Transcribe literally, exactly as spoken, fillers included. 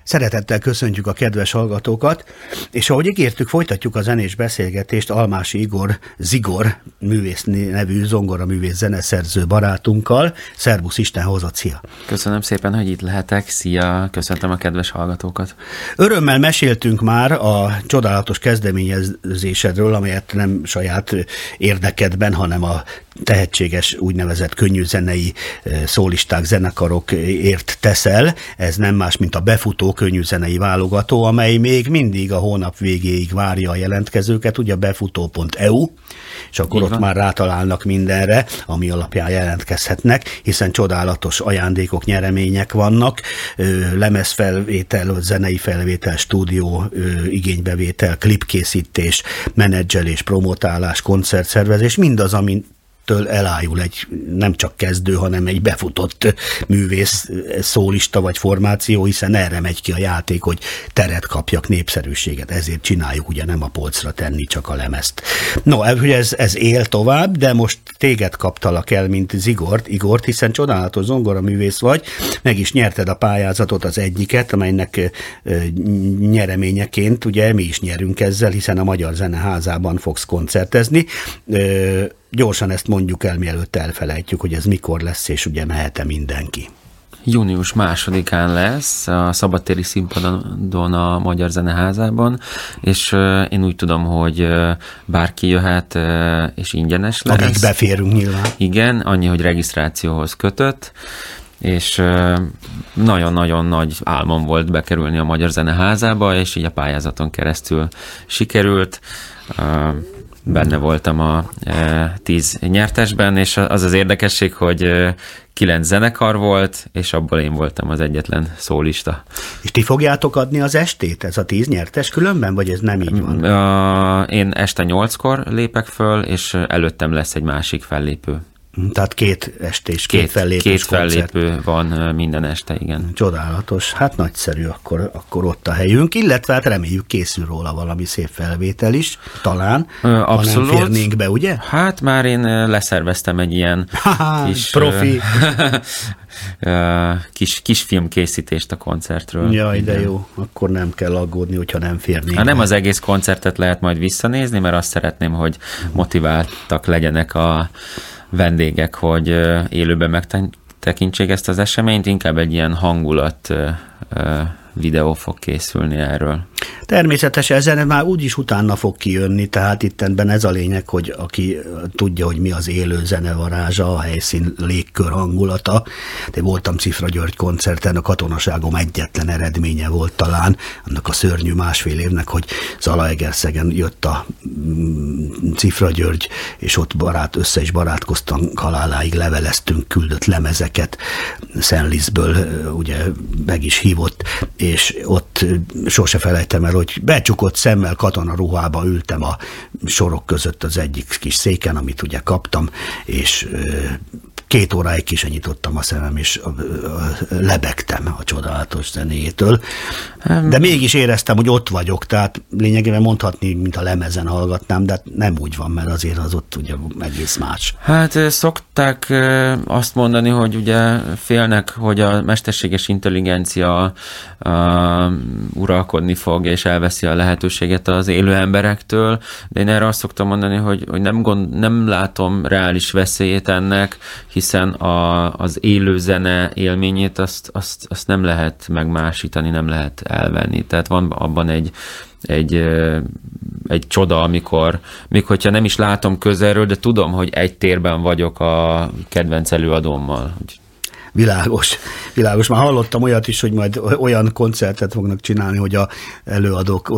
Szeretettel köszöntjük a kedves hallgatókat, és ahogy ígértük, folytatjuk a zenés beszélgetést Almási Igor Zigor művész nevű zongoraművész zeneszerző barátunkkal. Szerbusz, Isten hozott, szia! Köszönöm szépen, hogy itt lehetek. Szia! Köszöntöm a kedves hallgatókat. Örömmel meséltünk már a csodálatos kezdeményezésedről, amelyet nem saját érdekedben, hanem a tehetséges úgynevezett könnyűzenei szólisták, zenekarokért teszel. Ez nem más, mint a Befutó könnyűzenei válogató, amely még mindig a hónap végéig várja a jelentkezőket, ugye befutó pont e u, és akkor ott már rátalálnak mindenre, ami alapján jelentkezhetnek, hiszen csodálatos ajándékok, nyeremények vannak, lemezfelvétel, zenei felvétel, stúdió igénybevétel, klipkészítés, menedzselés, promotálás, koncertszervezés, mindaz, ami től elájul egy nem csak kezdő, hanem egy befutott művész, szólista vagy formáció, hiszen erre megy ki a játék, hogy teret kapjak, népszerűséget. Ezért csináljuk, ugye nem a polcra tenni csak a lemezt. No, ez, ez él tovább, de most téged kaptalak el, mint Zigort, Igort, hiszen csodálatos zongoraművész vagy, meg is nyerted a pályázatot, az egyiket, amelynek nyereményeként, ugye mi is nyerünk ezzel, hiszen a Magyar Zeneházában fogsz koncertezni. Gyorsan ezt mondjuk el, mielőtt elfelejtjük, hogy ez mikor lesz, és ugye mehet-e mindenki. Június másodikán lesz a Szabadtéri Színpadon a Magyar Zeneházában, és én úgy tudom, hogy bárki jöhet, és ingyenes lesz. Amíg beférünk nyilván. Igen, annyi, hogy regisztrációhoz kötött, és nagyon-nagyon nagy álmom volt bekerülni a Magyar Zeneházába, és így a pályázaton keresztül sikerült. Benne voltam a e, tíz nyertesben, és az az érdekesség, hogy e, kilenc zenekar volt, és abból én voltam az egyetlen szólista. És ti fogjátok adni az estét, ez a tíz nyertes különben, vagy ez nem így van? A, én este nyolckor lépek föl, és előttem lesz egy másik fellépő. Tehát két estés, két, két fellépős Két fellépő koncert van minden este, igen. Csodálatos, hát nagyszerű, akkor, akkor ott a helyünk, illetve hát reméljük készül róla valami szép felvétel is, talán, abszolút. Ha nem férnénk be, ugye? Hát már én leszerveztem egy ilyen kis... profi. kis, kis filmkészítést a koncertről. Jaj, de jó, akkor nem kell aggódni, hogyha nem férnénk. Hát nem az egész koncertet lehet majd visszanézni, mert azt szeretném, hogy motiváltak legyenek a vendégek, hogy élőben megtekintsék ezt az eseményt, inkább egy ilyen hangulat videó fog készülni erről. Természetesen ezen már úgyis utána fog kijönni, tehát ittenben ez a lényeg, hogy aki tudja, hogy mi az élő zene varázsa, a helyszín légkör hangulata. De voltam Cifra György koncerten, a katonaságom egyetlen eredménye volt talán, annak a szörnyű másfél évnek, hogy Zalaegerszegen jött a Cifra György, és ott barát, össze is barátkoztunk, haláláig leveleztünk, küldött lemezeket, Szenlisztből ugye meg is hívott, és ott sose felejtem el, hogy becsukott szemmel katonaruhába ültem a sorok között az egyik kis széken, amit ugye kaptam, és két óráig ki se nyitottam a szemem, és lebegtem a csodálatos zenéjétől. De mégis éreztem, hogy ott vagyok, tehát lényegében mondhatni, mint a lemezen hallgatnám, de nem úgy van, mert azért az ott ugye egész más. Hát szokták azt mondani, hogy ugye félnek, hogy a mesterséges intelligencia uh, uralkodni fog, és elveszi a lehetőséget az élő emberektől, de én erre azt szoktam mondani, hogy, hogy nem, gond, nem látom reális veszélyét ennek, hiszen a, az élő zene élményét azt, azt, azt nem lehet megmásítani, nem lehet elvenni. Tehát van abban egy, egy, egy csoda, amikor, még hogyha nem is látom közelről, de tudom, hogy egy térben vagyok a kedvenc előadómmal. Világos, világos. Már hallottam olyat is, hogy majd olyan koncertet fognak csinálni, hogy a előadók